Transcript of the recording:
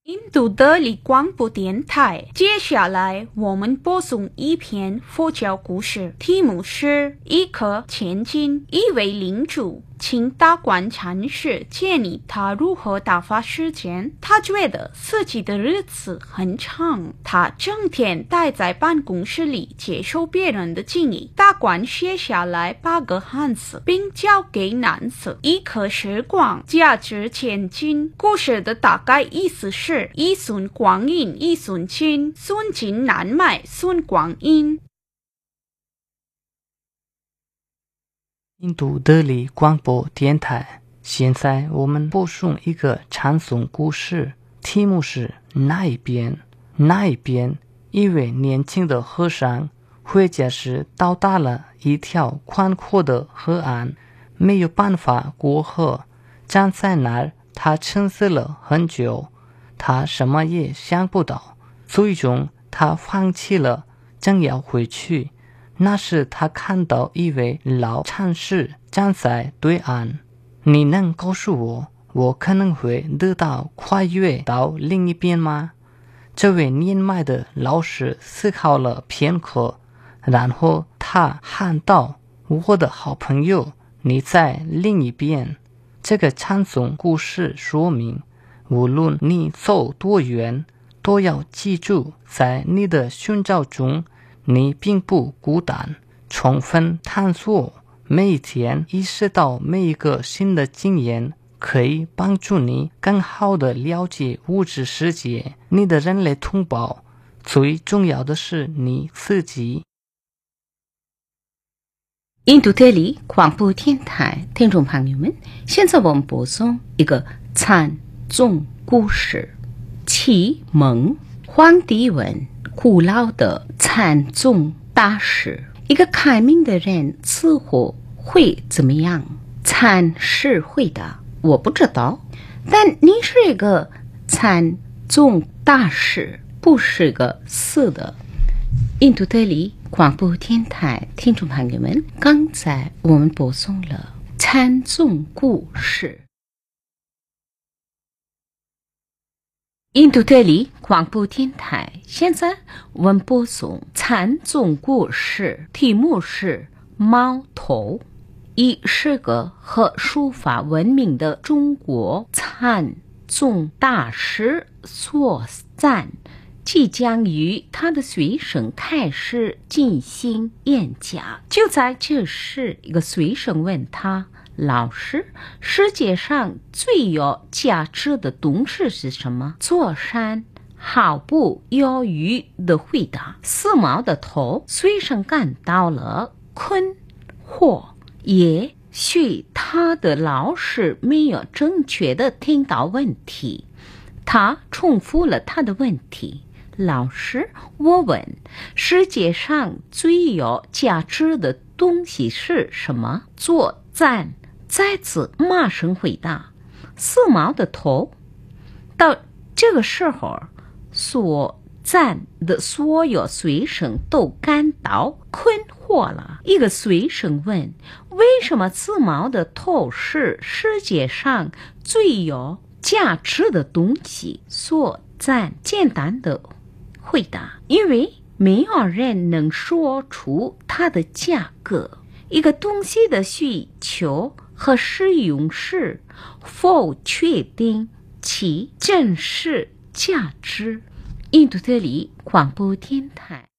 印度德里广播电台，接下来我们播送一篇佛教故事，题目是《一颗千金》。一位领主请达观禅师建议他如何打发时间。他觉得自己的日子很长，他整天待在办公室里接受别人的建议。达观写下来8个汉字，并交给男子：一颗时光，价值千金。故事的大概意思是：一寸光阴一寸金，寸金难买寸光阴。 印度德里广播电台，现在我们播送一个禅宗故事，题目是那一边。那一边，一位年轻的和尚回家时到达了一条宽阔的河岸，没有办法过河，站在那儿，他沉思了很久，他什么也想不到，最终他放弃了，正要回去。那时他看到一位老禅师站在对岸。你能告诉我可能会得到跨越到另一边吗？这位年迈的老师思考了片刻，然后他喊道：我的好朋友，你在另一边。这个禅宗故事说明，无论你走多远，都要记住，在你的寻找中你并不孤单，充分探索，每一天意识到每一个新的经验可以帮助你更好地了解物质世界。你的人类同胞，最重要的是你自己。 印度德里广播电台听众朋友们，现在我们播送一个禅宗故事。启蒙。黄帝问古老的禅宗大师，一个开明的人此后会怎么样？禅师回答：我不知道，但你是一个禅宗大师，不是个死的。印度德里广播电台听众朋友们，刚才我们播送了禅宗故事。印度德里广播电台，现在我们播送禅宗故事，题目是猫头。以是个和书法闻名的中国禅宗大师所赞，即将与他的学生开始进行演讲。就在这时，一个学生问他：老师，世界上最有价值的东西是什么？座山毫不犹豫地回答：4毛的头。学生感到了困惑，也许他的老师没有正确地听到问题。他重复了他的问题：老师，我问，世界上最有价值的东西是什么？坐赞再次马上回答：4毛的头。到这个时候，所赞的所有学生都感到困惑了。一个学生问：为什么4毛的头是世界上最有价值的东西？所赞简单的回答：因为没有人能说出它的价格。一个东西的需求和使用时，否确定其真实价值。印度德里广播电台。